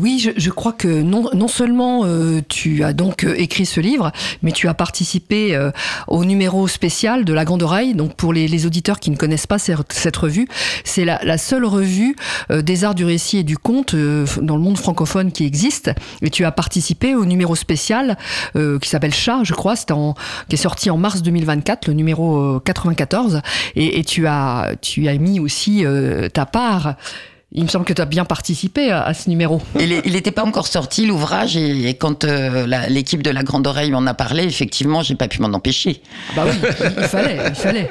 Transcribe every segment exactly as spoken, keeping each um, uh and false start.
oui, je, je crois que non, non seulement euh, tu as donc euh, écrit ce livre, mais tu as participé euh, au numéro spécial de La Grande Oreille. Donc pour les, les auditeurs qui ne connaissent pas cette, cette revue, c'est la, la seule revue euh, des arts du récit et du conte euh, dans le monde francophone qui existe. Et tu as participé au numéro spécial euh, qui s'appelle Chat, je crois, c'est en, qui est sorti en mars deux mille vingt-quatre, le numéro euh, quatre-vingt-quatorze. Et, et tu as, tu as mis aussi euh, ta part. Il me semble que tu as bien participé à, à ce numéro. Il n'était pas encore sorti, l'ouvrage, et, et quand euh, la, l'équipe de La Grande Oreille m'en a parlé, effectivement, j'ai pas pu m'en empêcher. Bah oui, il fallait, il fallait.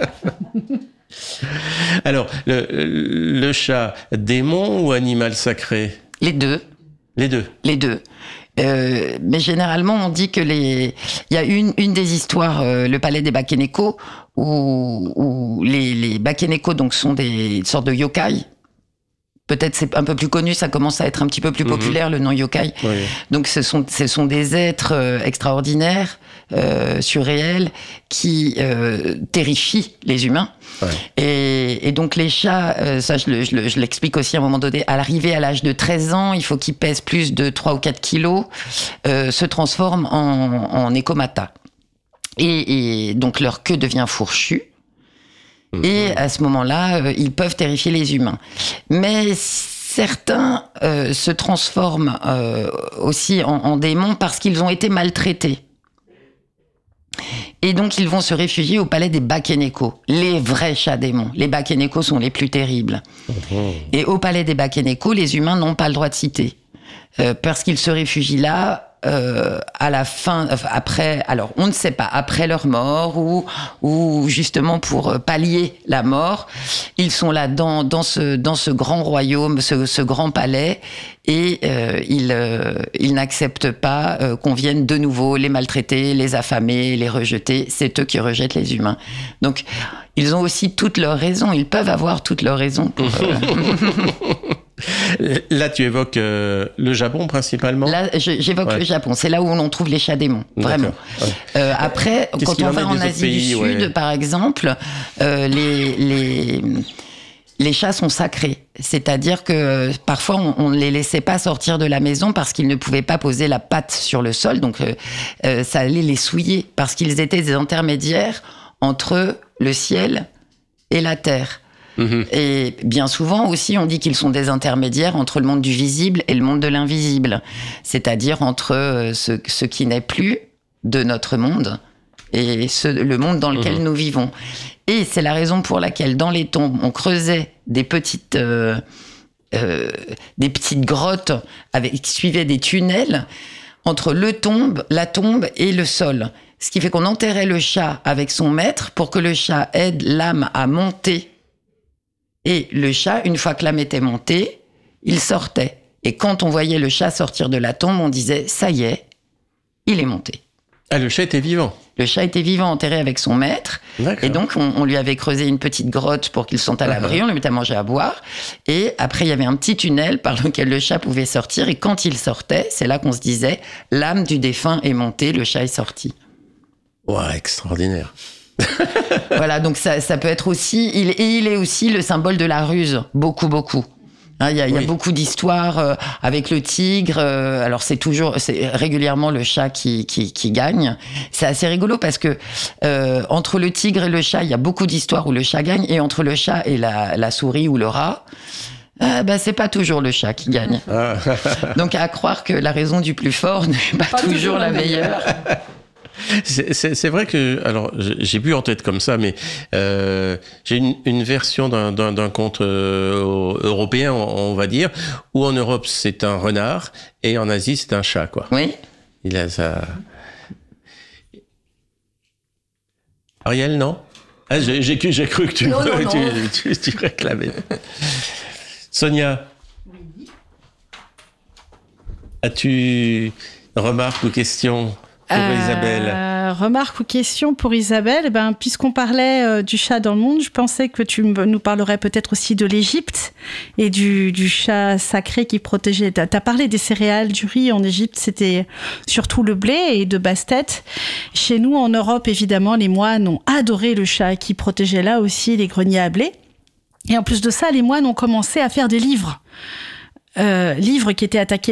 Alors, le, le chat, démon ou animal sacré ? Les deux. Les deux. Les deux. Euh, mais généralement, on dit que les. Il y a une, une des histoires, euh, le palais des Bakeneko, où, où les, les Bakeneko donc, sont des sortes de yokai. Peut-être c'est un peu plus connu, ça commence à être un petit peu plus populaire, mmh. le nom yokai. Oui. Donc ce sont, ce sont des êtres euh, extraordinaires, euh, surréels, qui euh, terrifient les humains. Ouais. Et, et donc les chats, euh, ça je, le, je, le, je l'explique aussi à un moment donné, à l'arrivée à l'âge de treize ans, il faut qu'ils pèsent plus de trois ou quatre kilos, euh, se transforment en, en écomata. Et, et donc leur queue devient fourchue. Et à ce moment-là, euh, ils peuvent terrifier les humains. Mais certains euh, se transforment euh, aussi en, en démons parce qu'ils ont été maltraités. Et donc, ils vont se réfugier au palais des Bakeneko, les vrais chats démons. Les Bakeneko sont les plus terribles. Mmh. Et au palais des Bakeneko, les humains n'ont pas le droit de citer. Euh, parce qu'ils se réfugient là... Euh, à la fin, après, alors on ne sait pas, après leur mort ou, ou justement pour pallier la mort, ils sont là dans, dans, ce, dans ce grand royaume, ce, ce grand palais, et euh, ils, euh, ils n'acceptent pas euh, qu'on vienne de nouveau les maltraiter, les affamer, les rejeter. C'est eux qui rejettent les humains. Donc, ils ont aussi toutes leurs raisons, ils peuvent avoir toutes leurs raisons pour... Euh... Là, tu évoques euh, le Japon principalement. Là, je, j'évoque ouais. le Japon. C'est là où on trouve les chats démons, vraiment. Ouais. Euh, après, Qu'est-ce quand on va en Asie pays, du Sud, ouais. par exemple, euh, les les les chats sont sacrés. C'est-à-dire que euh, parfois on, on les laissait pas sortir de la maison parce qu'ils ne pouvaient pas poser la patte sur le sol. Donc euh, euh, ça allait les souiller parce qu'ils étaient des intermédiaires entre le ciel et la terre. Mmh. Et bien souvent aussi, on dit qu'ils sont des intermédiaires entre le monde du visible et le monde de l'invisible. C'est-à-dire entre ce, ce qui n'est plus de notre monde et ce, le monde dans lequel mmh. nous vivons. Et c'est la raison pour laquelle, dans les tombes, on creusait des petites, euh, euh, des petites grottes avec, qui suivaient des tunnels entre le tombe, la tombe et le sol. Ce qui fait qu'on enterrait le chat avec son maître pour que le chat aide l'âme à monter. Et le chat, une fois que l'âme était montée, il sortait. Et quand on voyait le chat sortir de la tombe, on disait « ça y est, il est monté ». Ah, le chat était vivant. Le chat était vivant, enterré avec son maître. D'accord. Et donc, on, on lui avait creusé une petite grotte pour qu'il se sente à l'abri. Uh-huh. On lui mettait à manger, à boire. Et après, il y avait un petit tunnel par lequel le chat pouvait sortir. Et quand il sortait, c'est là qu'on se disait « l'âme du défunt est montée, le chat est sorti ». Ouah, extraordinaire. Voilà, donc ça, ça peut être aussi... Il, et il est aussi le symbole de la ruse. Beaucoup, beaucoup. Il hein, y, oui. y a beaucoup d'histoires euh, avec le tigre. Euh, alors, c'est toujours... C'est régulièrement le chat qui, qui, qui gagne. C'est assez rigolo parce que euh, entre le tigre et le chat, il y a beaucoup d'histoires où le chat gagne. Et entre le chat et la, la souris ou le rat... Ah bah, c'est pas toujours le chat qui gagne. Ah. Donc, à croire que la raison du plus fort n'est pas, pas toujours, toujours la meilleure. C'est, c'est, c'est vrai que, alors, j'ai plus en tête comme ça, mais euh, j'ai une, une version d'un, d'un, d'un conte euh, européen, on, on va dire, où en Europe c'est un renard et en Asie c'est un chat, quoi. Oui. Il a ça. Ariel, non? Ah, j'ai, j'ai, j'ai cru que tu, non, non, tu, non. tu, tu, tu réclamais. Sonia, oui. As-tu remarques ou questions? Pour euh, Isabelle. Remarque ou question pour Isabelle, eh ben, puisqu'on parlait euh, du chat dans le monde, je pensais que tu nous parlerais peut-être aussi de l'Égypte et du, du chat sacré qui protégeait. Tu as parlé des céréales, du riz en Égypte, c'était surtout le blé et de basse-tête. Chez nous, en Europe, évidemment, les moines ont adoré le chat qui protégeait là aussi les greniers à blé. Et en plus de ça, les moines ont commencé à faire des livres. Euh, livres qui étaient attaqués